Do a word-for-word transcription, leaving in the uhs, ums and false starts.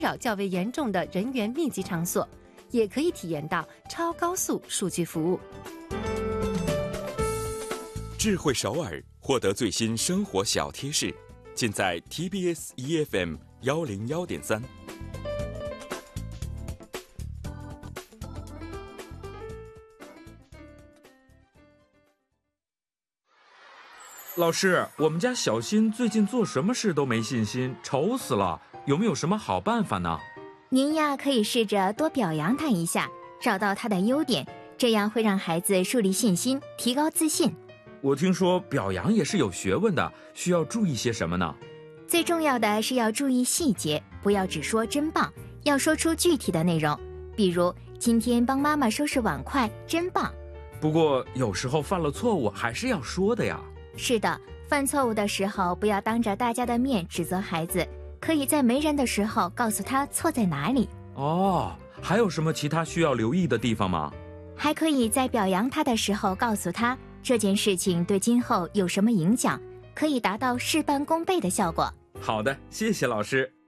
扰较为严重的人员密集场所，也可以体验到超高速数据服务。 智慧首尔，获得最新生活小贴士，尽在 T B S E F M 幺零幺点三。 老师，我们家小新最近做什么事都没信心，愁死了，有没有什么好办法呢？ 您呀，可以试着多表扬他一下，找到他的优点，这样会让孩子树立信心，提高自信。 我听说表扬也是有学问的，需要注意些什么呢？ 最重要的是要注意细节，不要只说真棒，要说出具体的内容，比如今天帮妈妈收拾碗筷，真棒。 不过有时候犯了错误还是要说的呀。 是的，犯错误的时候不要当着大家的面指责孩子，可以在没人的时候告诉他错在哪里。 哦，还有什么其他需要留意的地方吗？ 还可以在表扬他的时候告诉他这件事情对今后有什么影响，可以达到事半功倍的效果。 好的，谢谢老师。